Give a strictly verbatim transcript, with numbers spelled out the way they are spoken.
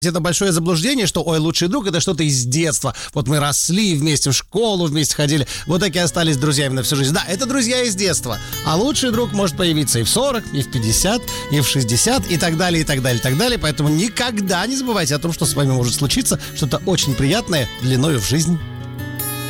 Это большое заблуждение, что, ой, лучший друг — это что-то из детства. Вот мы росли вместе в школу, вместе ходили, вот так и остались друзьями на всю жизнь. Да, это друзья из детства. А лучший друг может появиться и в сорок, и в пятьдесят, и в шестьдесят, и так далее, и так далее, и так далее. Поэтому никогда не забывайте о том, что с вами может случиться что-то очень приятное длиною в жизнь.